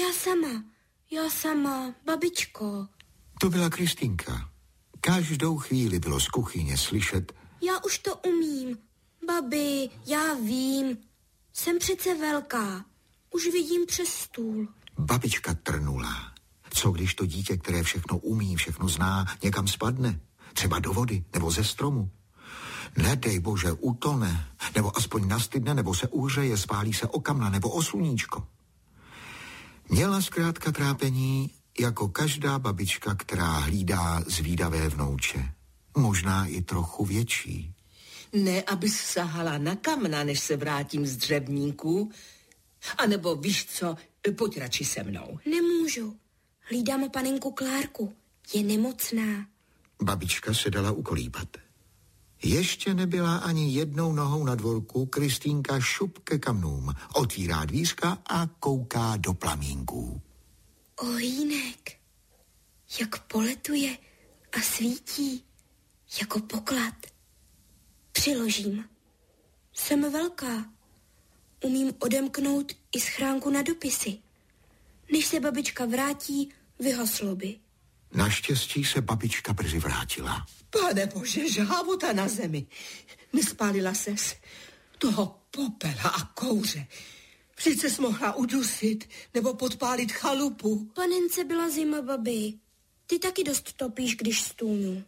Já sama, babičko. To byla Kristýnka. Každou chvíli bylo z kuchyně slyšet: Já už to umím. Babi, já vím. Jsem přece velká. Už vidím přes stůl. Babička trnula. Co když to dítě, které všechno umí, všechno zná, někam spadne? Třeba do vody, nebo ze stromu? Nedej bože, utone, nebo aspoň nastydne, nebo se uhřeje, spálí se o kamna, nebo o sluníčko. Měla zkrátka trápení jako každá babička, která hlídá zvídavé vnouče. Možná i trochu větší. Ne, abys sahala na kamna, než se vrátím z dřevníku. A nebo víš co, pojď radši se mnou. Nemůžu. Hlídám panenku Klárku. Je nemocná. Babička se dala ukolíbat. Ještě nebyla ani jednou nohou na dvorku, Kristýnka šup ke kamnům, otvírá dvířka a kouká do plamínků. Ohýnek, jak poletuje a svítí, jako poklad. Přiložím. Jsem velká. Umím odemknout i schránku na dopisy. Než se babička vrátí, vyhaslo by. Naštěstí se babička brzy vrátila. Pane bože, žhábota na zemi. Nespálila ses toho popela a kouře. Vždyť ses mohla udusit nebo podpálit chalupu. Panence byla zima, babi. Ty taky dost topíš, když stůňu.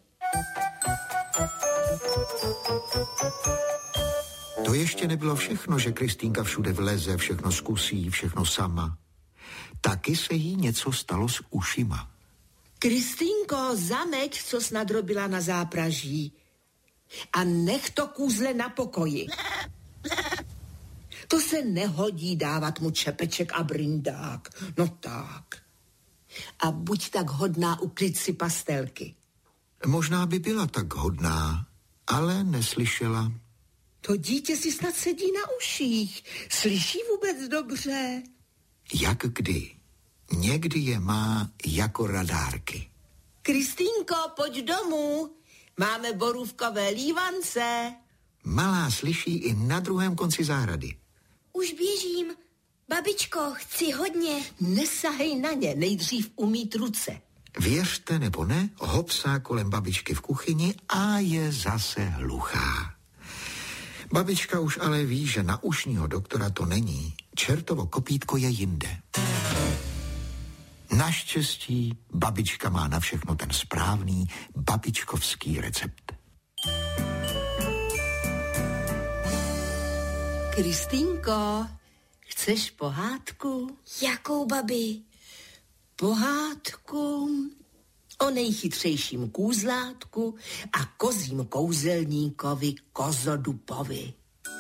To ještě nebylo všechno, že Kristýnka všude vleze, všechno zkusí, všechno sama. Taky se jí něco stalo s ušima. Kristýnko, zameď, co jsi nadrobila na zápraží. A nech to kůzle na pokoji. To se nehodí dávat mu čepeček a brindák. No tak. A buď tak hodná uklid si pastelky. Možná by byla tak hodná, ale neslyšela. To dítě si snad sedí na uších. Slyší vůbec dobře? Jak kdy. Někdy je má jako radárky. Kristýnko, pojď domů. Máme borůvkové lívance. Malá slyší i na druhém konci zahrady. Už běžím. Babičko, chci hodně. Nesahej na ně, nejdřív umýt ruce. Věřte nebo ne, hopsá kolem babičky v kuchyni a je zase hluchá. Babička už ale ví, že na ušního doktora to není. Čertovo kopítko je jinde. Naštěstí babička má na všechno ten správný babičkovský recept. Kristýnko, chceš pohádku? Jakou, babi? Pohádku o nejchytřejším kůzlátku a kozím kouzelníkovi Kozodupovi.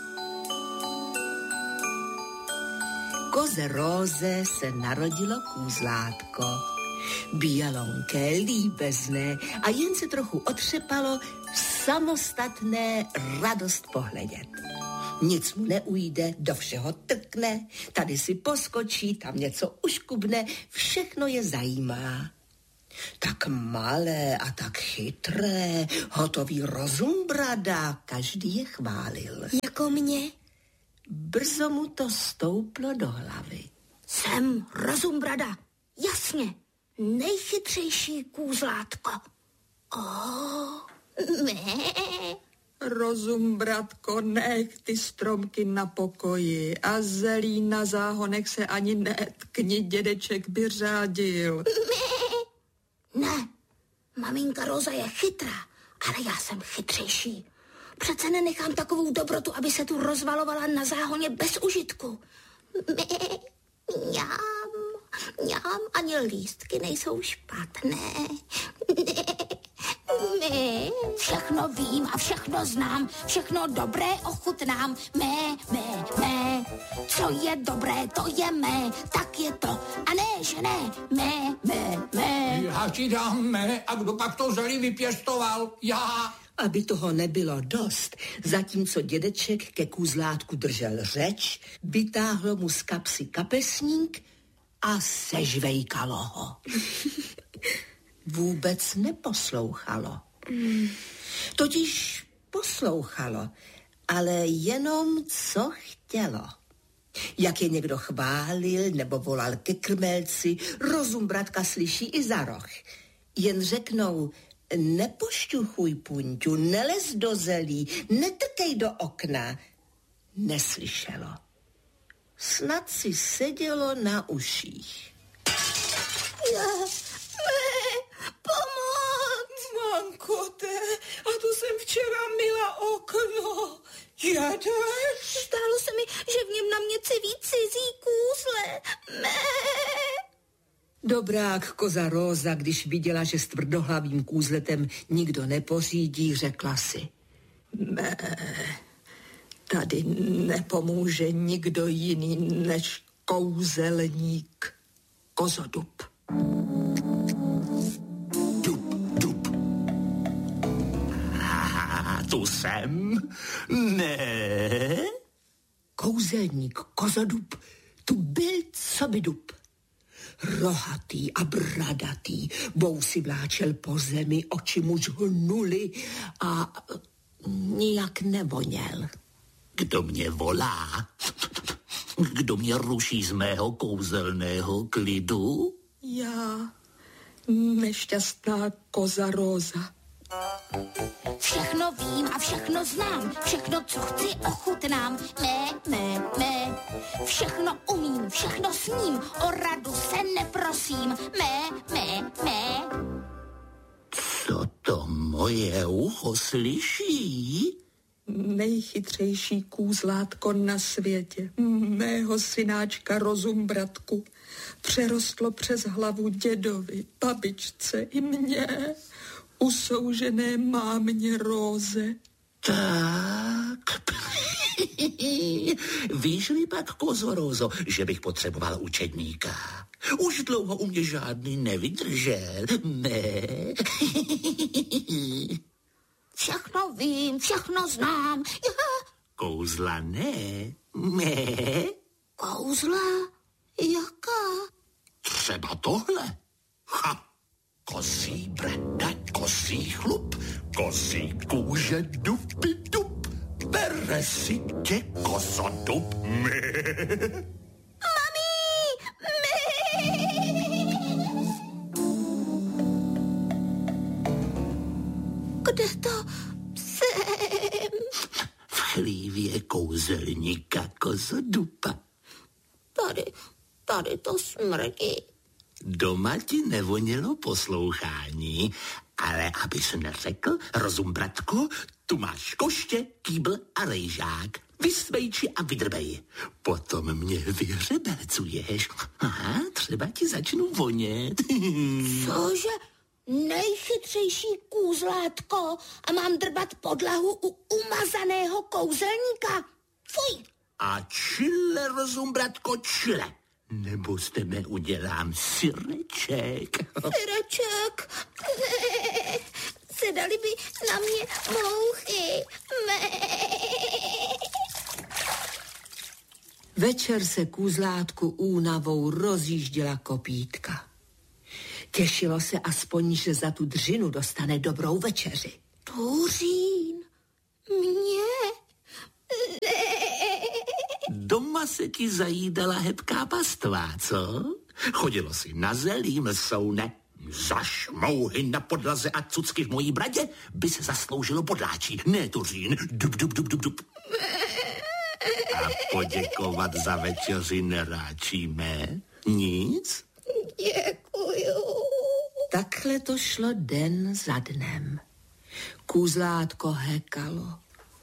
Koze Róze se narodilo kůzlátko. Bělonké, líbezné a jen se trochu otřepalo, samostatné, radost pohledět. Nic mu neujde, do všeho trkne, tady si poskočí, tam něco uškubne, všechno je zajímá. Tak malé a tak chytré, hotový rozumbrada, každý je chválil. Jako mě? Brzo mu to stouplo do hlavy. Jsem rozumbrada, jasně, nejchytřejší kůzlátko. Rozumbratko, nech ty stromky na pokoji a zelí na záhonek se ani netkni, dědeček by řádil. Ne, maminka Roza je chytrá, ale já jsem chytřejší. Přece nenechám takovou dobrotu, aby se tu rozvalovala na záhoně bez užitku. Mňam, ani lístky nejsou špatné. Všechno vím a všechno znám, všechno dobré ochutnám. Mé, co je dobré, to je mé, tak je to. A ne, že ne, mé. Já ti dám mé, a kdo pak to zelí vypěstoval? Já. Aby toho nebylo dost, zatímco dědeček ke kůzlátku držel řeč, vytáhlo mu z kapsy kapesník a sežvejkalo ho. Vůbec neposlouchalo. Totiž poslouchalo, ale jenom co chtělo. Jak je někdo chválil nebo volal ke krmelci, Rozumbratka slyší i za roh. Jen řeknou, nepošťuchuj, Punťu, nelez do zelí, netrkej do okna. Neslyšelo. Snad si sedělo na uších. Pomoc! Mankote, a to jsem včera myla okno. Jedeš? Zdálo se mi, že v něm na mě civí cizí kůzle. Dobrák koza Róza, když viděla, že s tvrdohlavým kůzletem nikdo nepořídí, řekla si. Tady nepomůže nikdo jiný než kouzelník Kozodub. Dub. Tu jsem? Ne? Kouzelník Kozodub tu byl co by dub. Rohatý a bradatý, vousy vláčel po zemi, oči mu žhnuly a nijak nevoněl. Kdo mě volá? Kdo mě ruší z mého kouzelného klidu? Já, nešťastná koza Róza. Všechno vím a všechno znám, všechno, co chci, ochutnám. Mé. Všechno umím, všechno sním, o radu se neprosím. Mé. Co to moje ucho slyší? Nejchytřejší kůzlátko na světě, mého synáčka Rozumbratku, přerostlo přes hlavu dědovi, babičce i mně, usoužené mámě Róze. Tak. Víš-li pak, kozo Rózo, že bych potřeboval učedníka? Už dlouho u mě žádný nevydržel. Ne. Všechno vím, všechno znám. Kouzla ne. Ne. Kouzla? Jaká? Třeba tohle. Kozí brada, kozí chlup, kozí kůže, dupi dup. Bere si tě kozodub. Mami! Kde to jsem? V chlívě kouzelníka kozodupa. Tady to smrdí. Doma ti nevonělo poslouchání, ale abys neřekl, Rozumbratko, tu máš koště, kýbl a rejžák. Vysvejči a vydrbej. Potom mě vyhřebelcuješ. Aha, třeba ti začnu vonět. Cože? Nejchytřejší kůzlátko a mám drbat podlahu u umazaného kouzelníka. Fuj! A čile, Rozumbratko, čile. Nebo z tebe udělám syreček. Syreček? Sedali by na mě mouchy. Večer se kůzlátku únavou rozjížděla kopítka. Těšilo se aspoň, že za tu dřinu dostane dobrou večeři. Tuřín? Mě? Doma se ti zajídala hebká pastva, co? Chodilo si na zelí, mlsoune. Za šmouhy na podlaze a cucky v mojí bradě by se zasloužilo podláčí. Ne, Tuřín, dub. A poděkovat za večeři neráčíme? Nic? Děkuju. Takhle to šlo den za dnem. Kůzlátko hekalo.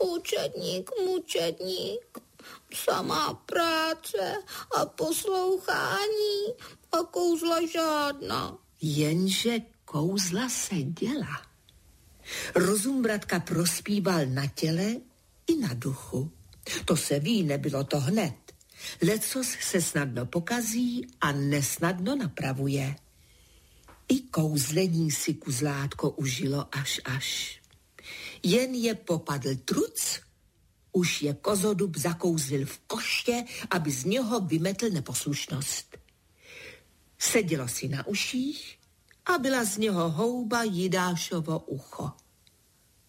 Mučedník, samá práce a poslouchání a kouzla žádná. Jenže kouzla se děla. Rozumbratka prospíval na těle i na duchu. To se ví, nebylo to hned. Lecos se snadno pokazí a nesnadno napravuje. I kouzlení si kůzlátko užilo až. Jen je popadl truc, už je kozodub zakouzlil v koště, aby z něho vymetl neposlušnost. Sedělo si na uších a byla z něho houba Jidášovo ucho.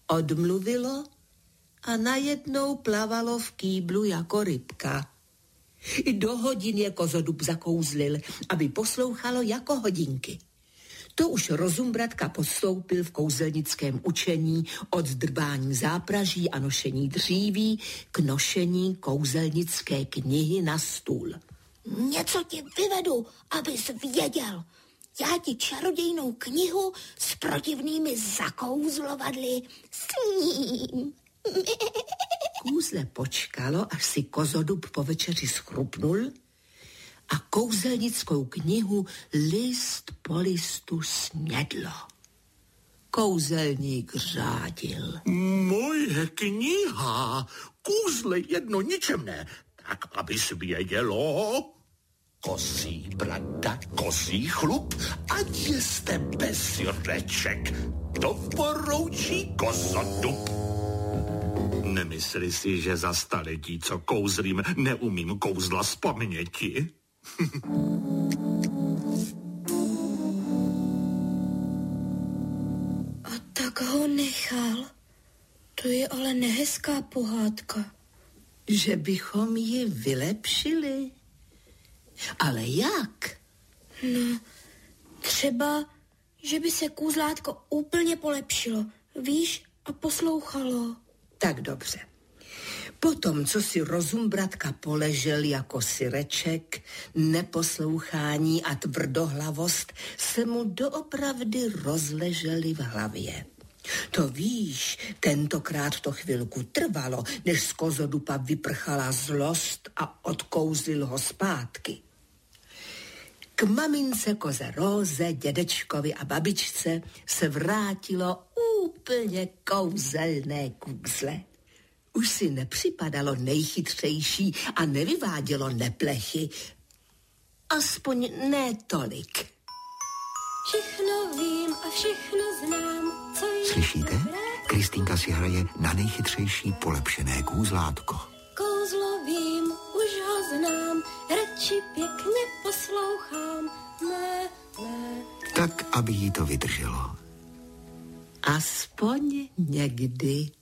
Odmluvilo a najednou plavalo v kýblu jako rybka. I do hodin je kozodub zakouzlil, aby poslouchalo jako hodinky. To už Rozumbratka postoupil v kouzelnickém učení od drbání zápraží a nošení dříví k nošení kouzelnické knihy na stůl. Něco ti vyvedu, abys věděl. Já ti čarodějnou knihu s protivnými zakouzlovadly sním. Kůzle počkalo, až si kozodub po večeři schrupnul a kouzelnickou knihu list po listu smědlo. Kouzelník řádil. Moje kniha, kůzle jedno ničemné, tak abys vědělo. Kozí brada, kozí chlup, ať jste bez reček, to poroučí kozodub. Nemysli si, že za staletí, co kouzlím, neumím kouzla z paměti. A tak ho nechal. To je ale nehezká pohádka. Že bychom ji vylepšili. Ale jak? No, třeba, že by se kůzlátko úplně polepšilo, víš, a poslouchalo. Tak dobře. Potom, co si Rozumbratka poležel jako syreček, neposlouchání a tvrdohlavost se mu doopravdy rozležely v hlavě. To víš, tentokrát to chvilku trvalo, než z kozodupa vyprchala zlost a odkouzlil ho zpátky. K mamince koze Róze, dědečkovi a babičce se vrátilo úplně kouzelné kůzle. Už si nepřipadalo nejchytřejší a nevyvádělo neplechy. Aspoň ne tolik. Všechno vím a všechno znám, co je Slyšíte? dobré. Kristýnka si hraje na nejchytřejší polepšené kůzlátko. Kouzlo vím, už ho znám, radši pěkně poslouchám. Ne. Tak, aby jí to vydrželo. Aspoň někdy.